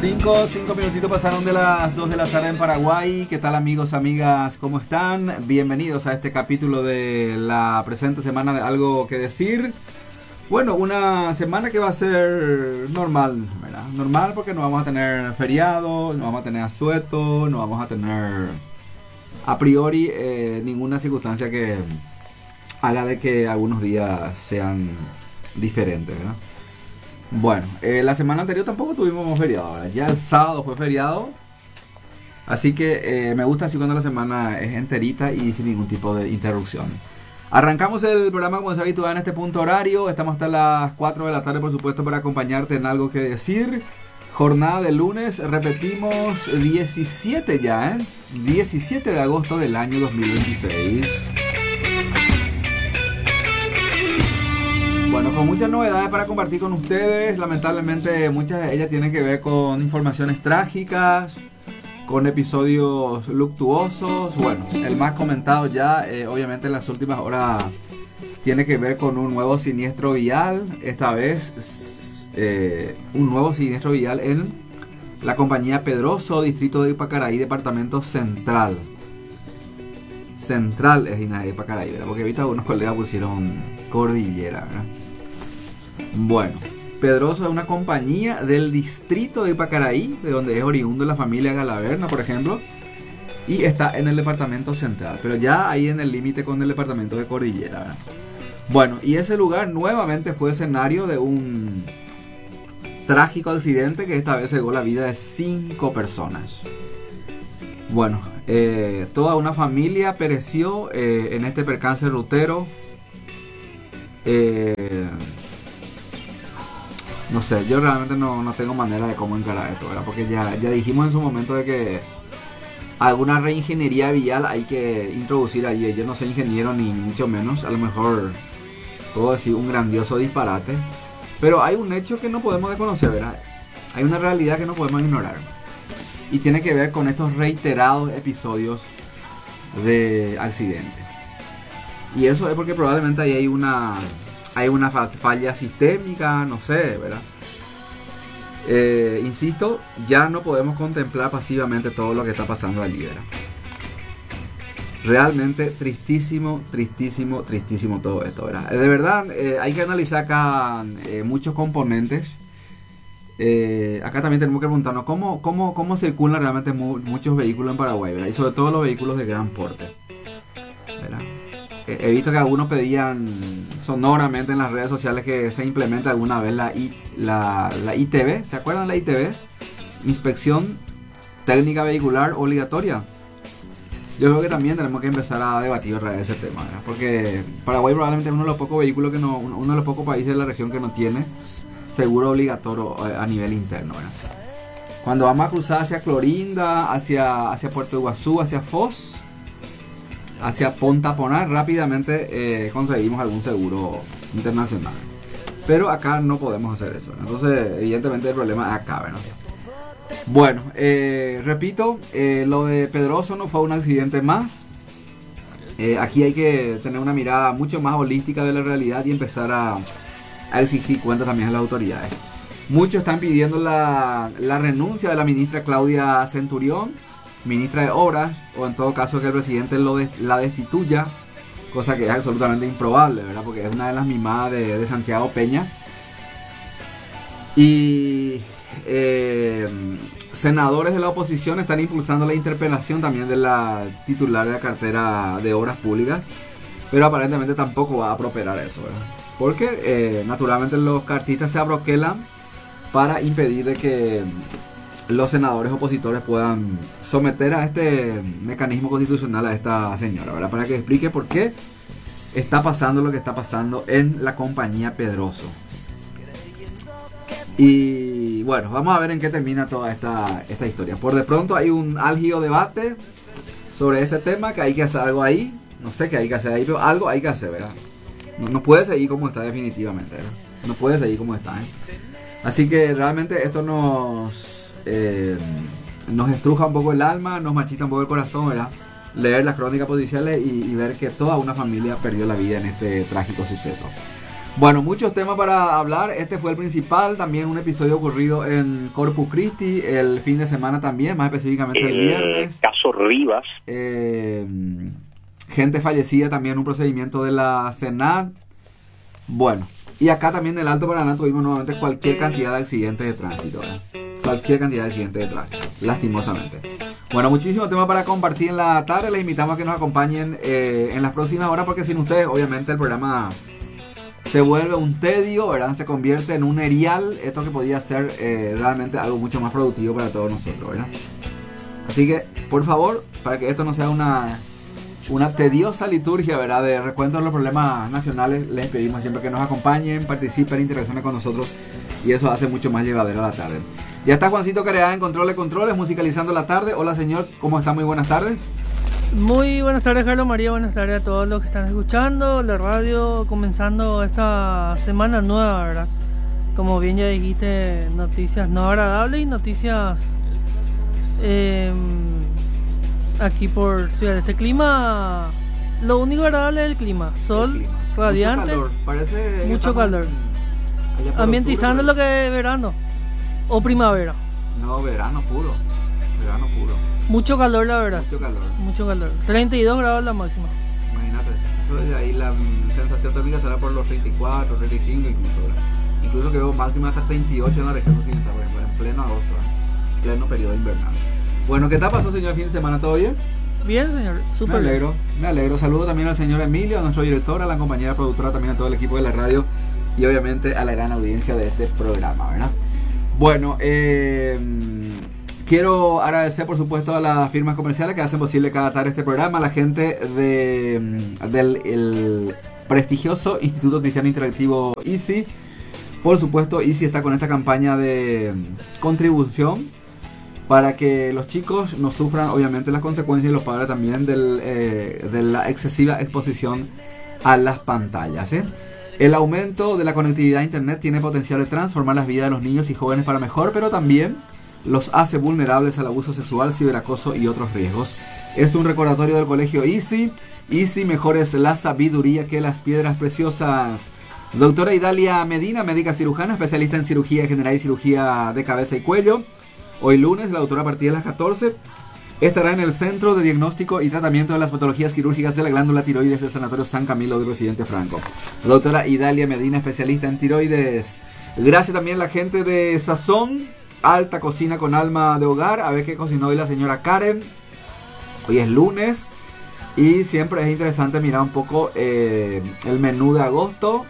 Cinco minutitos pasaron de las 2 de la tarde en Paraguay. ¿Qué tal, amigos, amigas? ¿Cómo están? Bienvenidos a este capítulo de la presente semana de Algo que Decir. Bueno, una semana que va a ser normal, ¿verdad? Normal porque no vamos a tener feriado, no vamos a tener asueto, no vamos a tener a priori ninguna circunstancia que haga de que algunos días sean diferentes, ¿verdad? Bueno, la semana anterior tampoco tuvimos feriado, ¿verdad? Ya el sábado fue feriado. Así que me gusta así cuando la semana es enterita y sin ningún tipo de interrupción. Arrancamos el programa como es habitual en este punto horario. Estamos hasta las 4 de la tarde, por supuesto, para acompañarte en Algo que Decir. Jornada de lunes, repetimos, 17 ya, 17 de agosto del año 2026. Bueno, con muchas novedades para compartir con ustedes. Lamentablemente muchas de ellas tienen que ver con informaciones trágicas, con episodios luctuosos. Bueno, el más comentado ya, obviamente en las últimas horas, tiene que ver con un nuevo siniestro vial. Esta vez un nuevo siniestro vial en la compañía Pedroso, distrito de Ipacaraí, departamento Central. Central es Ipacaraí, ¿verdad? Porque ahorita algunos colegas pusieron Cordillera, ¿verdad? Bueno, Pedroso es una compañía del distrito de Ipacaraí, de donde es oriundo la familia Galaverna, por ejemplo, y está en el departamento Central, pero ya ahí en el límite con el departamento de Cordillera, ¿verdad? Bueno, y ese lugar nuevamente fue escenario de un trágico accidente que esta vez se llevó la vida de 5 personas. Bueno, toda una familia pereció en este percance rutero. No sé, yo realmente no tengo manera de cómo encarar esto, ¿verdad? Porque ya dijimos en su momento de que alguna reingeniería vial hay que introducir allí. Yo no soy ingeniero ni mucho menos, a lo mejor puedo decir un grandioso disparate, pero hay un hecho que no podemos desconocer, ¿verdad? Hay una realidad que no podemos ignorar y tiene que ver con estos reiterados episodios de accidente. Y eso es porque probablemente ahí hay una falla sistémica, no sé, ¿verdad? Insisto, ya no podemos contemplar pasivamente todo lo que está pasando allí, ¿verdad? Realmente tristísimo todo esto, ¿verdad? De verdad, hay que analizar acá muchos componentes. Acá también tenemos que preguntarnos cómo circulan realmente muchos vehículos en Paraguay, ¿verdad? Y sobre todo los vehículos de gran porte, ¿verdad? He visto que algunos pedían sonoramente en las redes sociales que se implemente alguna vez la ITV. ¿Se acuerdan de la ITV? Inspección técnica vehicular obligatoria. Yo creo que también tenemos que empezar a debatir otra vez ese tema, ¿verdad? Porque Paraguay probablemente es uno de los pocos vehículos uno de los pocos países de la región que no tiene seguro obligatorio a nivel interno, ¿verdad? Cuando vamos a cruzar hacia Clorinda, hacia Puerto Iguazú, hacia Foz, hacia Pontaponar, rápidamente conseguimos algún seguro internacional. Pero acá no podemos hacer eso, ¿no? Entonces, evidentemente el problema es acá, ¿verdad? Bueno, repito, lo de Pedroso no fue un accidente más. Aquí hay que tener una mirada mucho más holística de la realidad y empezar a exigir cuentas también a las autoridades. Muchos están pidiendo la renuncia de la ministra Claudia Centurión, ministra de Obras, o en todo caso que el presidente la destituya, cosa que es absolutamente improbable, ¿verdad? Porque es una de las mimadas de Santiago Peña. Y senadores de la oposición están impulsando la interpelación también de la titular de la cartera de Obras Públicas, pero aparentemente tampoco va a prosperar eso, ¿verdad? Porque naturalmente los cartistas se abroquelan para impedir de que los senadores opositores puedan someter a este mecanismo constitucional a esta señora, ¿verdad? Para que explique por qué está pasando lo que está pasando en la compañía Pedroso. Y bueno, vamos a ver en qué termina toda esta historia. Por de pronto hay un álgido debate sobre este tema, que hay que hacer algo ahí. No sé qué hay que hacer ahí, pero algo hay que hacer, ¿verdad? No puede seguir como está definitivamente, ¿verdad? No puede seguir como está, ¿eh? Así que realmente esto nos estruja un poco el alma, nos marchita un poco el corazón, ¿verdad? Leer las crónicas policiales y ver que toda una familia perdió la vida en este trágico suceso. Bueno, muchos temas para hablar. Este fue el principal. También un episodio ocurrido en Corpus Christi el fin de semana también, más específicamente el viernes. Caso Rivas. Gente fallecida también en un procedimiento de la Senat. Bueno, y acá también en el Alto Paraná tuvimos nuevamente cualquier cantidad de accidentes de tránsito. Cualquier cantidad de accidentes de tránsito, lastimosamente. Bueno, muchísimos temas para compartir en la tarde. Les invitamos a que nos acompañen en las próximas horas, porque sin ustedes, obviamente, el programa se vuelve un tedio, ¿verdad? Se convierte en un erial, esto que podía ser realmente algo mucho más productivo para todos nosotros, ¿verdad? Así que, por favor, para que esto no sea una tediosa liturgia, ¿verdad?, de recuento de los problemas nacionales, les pedimos siempre que nos acompañen, participen, interaccionen con nosotros, y eso hace mucho más llevadera la tarde. Ya está Juancito Careada en Controles, musicalizando la tarde. Hola, señor, ¿cómo está? Muy buenas tardes. Muy buenas tardes, Carlos María, buenas tardes a todos los que están escuchando la radio, comenzando esta semana nueva, ¿verdad? Como bien ya dijiste, noticias no agradables y noticias aquí por Ciudad. Este clima, lo único agradable es el clima, sol radiante, mucho calor, parece mucho calor, ambientizando lo que es verano o primavera. No, verano puro. Mucho calor, la verdad. Mucho calor. 32 grados la máxima. Imagínate, eso de ahí la sensación térmica será por los 34, 35 incluso. Incluso que veo máxima hasta 38 en la región occidental, por ejemplo, en pleno agosto, pleno periodo invernal. Bueno, ¿qué tal pasó, señor, fin de semana? ¿Todo bien? Bien, señor, súper bien. Me alegro. Saludo también al señor Emilio, a nuestro director, a la compañera productora, también a todo el equipo de la radio y obviamente a la gran audiencia de este programa, ¿verdad? Bueno, quiero agradecer, por supuesto, a las firmas comerciales que hacen posible cada tarde este programa, a la gente del prestigioso Instituto Cristiano Interactivo ICI. Por supuesto, ICI está con esta campaña de contribución para que los chicos no sufran, obviamente, las consecuencias, y los padres también de la excesiva exposición a las pantallas, ¿eh? El aumento de la conectividad a internet tiene potencial de transformar las vidas de los niños y jóvenes para mejor, pero también los hace vulnerables al abuso sexual, ciberacoso y otros riesgos. Es un recordatorio del colegio ICI. ICI, mejor es la sabiduría que las piedras preciosas. Doctora Idalia Medina, médica cirujana, especialista en cirugía general y cirugía de cabeza y cuello. Hoy lunes, la doctora a partir de las 14 estará en el Centro de Diagnóstico y Tratamiento de las Patologías Quirúrgicas de la Glándula Tiroides del Sanatorio San Camilo del Presidente Franco. Doctora Idalia Medina, especialista en tiroides. Gracias también a la gente de Sazón, alta cocina con alma de hogar. A ver qué cocinó hoy la señora Karen. Hoy es lunes y siempre es interesante mirar un poco el menú de agosto.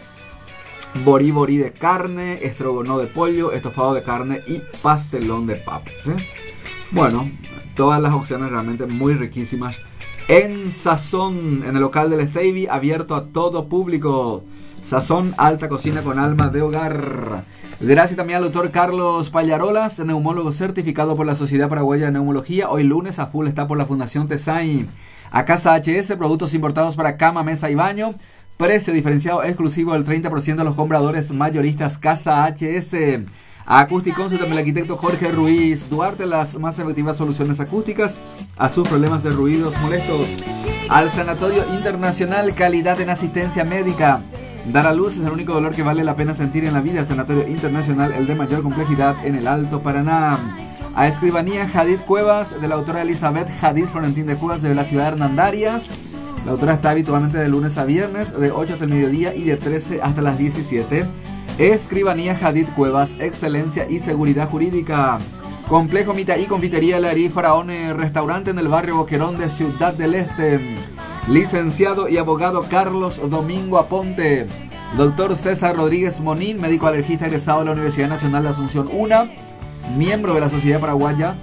Borí de carne, estrogono de pollo, estofado de carne y pastelón de papas, ¿eh? Bueno, todas las opciones realmente muy riquísimas en Sazón, en el local del Stevie, abierto a todo público. Sazón, alta cocina con alma de hogar. Gracias también al doctor Carlos Pallarolas, neumólogo certificado por la Sociedad Paraguaya de Neumología. Hoy lunes a full está por la Fundación Tesai. A Casa HS, productos importados para cama, mesa y baño. Precio diferenciado exclusivo del 30% de los compradores mayoristas Casa HS. A Acoustic Consult, el arquitecto Jorge Ruiz Duarte, las más efectivas soluciones acústicas a sus problemas de ruidos molestos. Al Sanatorio Internacional, calidad en asistencia médica. Dar a luz es el único dolor que vale la pena sentir en la vida. Sanatorio Internacional, el de mayor complejidad en el Alto Paraná. A Escribanía Jadid Cuevas, de la autora Elizabeth Jadid Florentín de Cuevas, de la ciudad de Hernandarias. La autora está habitualmente de lunes a viernes, de 8 hasta el mediodía y de 13 hasta las 17. Escribanía Jadid Cuevas, excelencia y seguridad jurídica. Complejo Mita y Confitería Larí Faraón, restaurante en el barrio Boquerón de Ciudad del Este. Licenciado y abogado Carlos Domingo Aponte. Doctor César Rodríguez Monín, médico alergista egresado de la Universidad Nacional de Asunción UNA, miembro de la Sociedad Paraguaya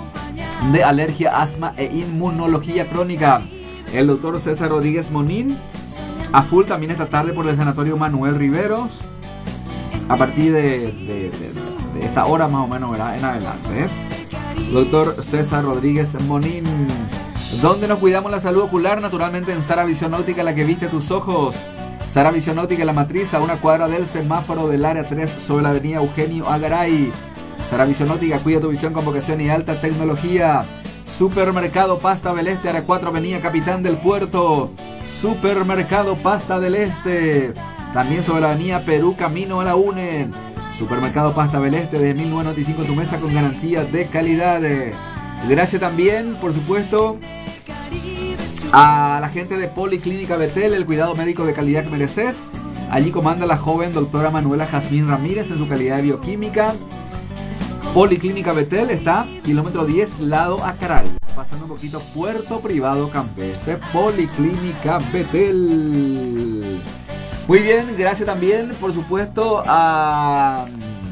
de Alergia, Asma e Inmunología Crónica. El doctor César Rodríguez Monín, a full también esta tarde por el Sanatorio Manuel Riveros, a partir de esta hora más o menos, ¿verdad?, en adelante, ¿eh? Doctor César Rodríguez Monín. ¿Dónde nos cuidamos la salud ocular? Naturalmente en Sara Visión Óptica, la que viste tus ojos. Sara Visión Óptica en La Matriz, a una cuadra del semáforo del área 3 sobre la avenida Eugenio Agaray. Sara Visión Óptica, cuida tu visión con vocación y alta tecnología. Supermercado Pasta del Este, área 4, avenida Capitán del Puerto. Supermercado Pasta del Este. También sobre la avenida Perú, camino a la UNED. Supermercado Pasta Beleste desde 1995 en tu mesa con garantía de calidad. Gracias también, por supuesto, a la gente de Policlínica Betel, el cuidado médico de calidad que mereces. Allí comanda la joven doctora Manuela Jazmín Ramírez en su calidad de bioquímica. Policlínica Betel está kilómetro 10, lado Acaral, pasando un poquito Puerto Privado Campestre. Policlínica Betel. Muy bien, gracias también, por supuesto, a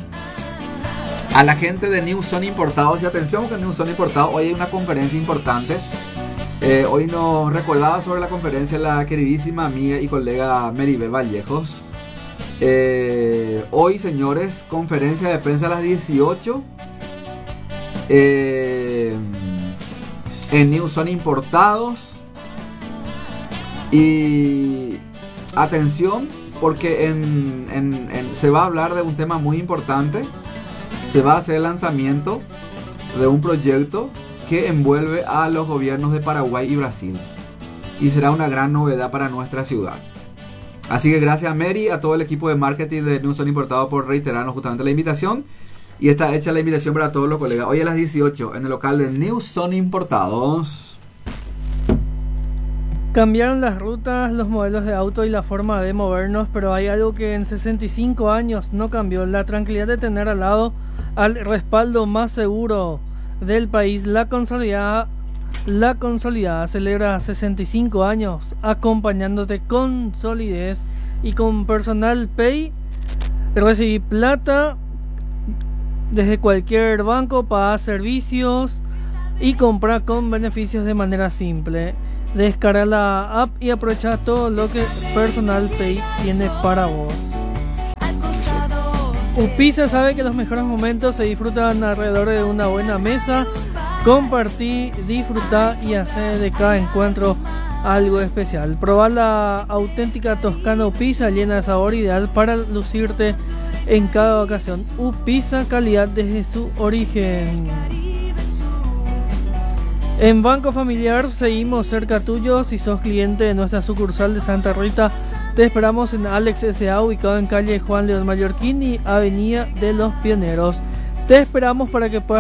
la gente de New Son Importados. Y atención, que New Son Importados, hoy hay una conferencia importante. Hoy nos recordaba sobre la conferencia la queridísima amiga y colega Meribel Vallejos. Hoy, señores, conferencia de prensa a las 18 en New Son Importados. Y atención, porque se va a hablar de un tema muy importante. Se va a hacer el lanzamiento de un proyecto que envuelve a los gobiernos de Paraguay y Brasil, y será una gran novedad para nuestra ciudad. Así que gracias a Mary, a todo el equipo de marketing de New Son Importados por reiterarnos justamente la invitación, y está hecha la invitación para todos los colegas. Hoy a las 18 en el local de New Son Importados. Cambiaron las rutas, los modelos de auto y la forma de movernos, pero hay algo que en 65 años no cambió: la tranquilidad de tener al lado al respaldo más seguro del país. La consolidada celebra 65 años acompañándote con solidez y con Personal Pay. Recibí plata desde cualquier banco, pagar servicios y comprar con beneficios de manera simple. Descarga la app y aprovecha todo lo que Personal Pay tiene para vos. Upisa sabe que los mejores momentos se disfrutan alrededor de una buena mesa. Compartir, disfrutar y hacer de cada encuentro algo especial. Probar la auténtica Toscana Upisa, llena de sabor, ideal para lucirte en cada ocasión. Upisa, calidad desde su origen. En Banco Familiar seguimos cerca tuyo. Si sos cliente de nuestra sucursal de Santa Rita, te esperamos en Alex S.A., ubicado en calle Juan León Mallorquín y Avenida de los Pioneros. Te esperamos para que puedas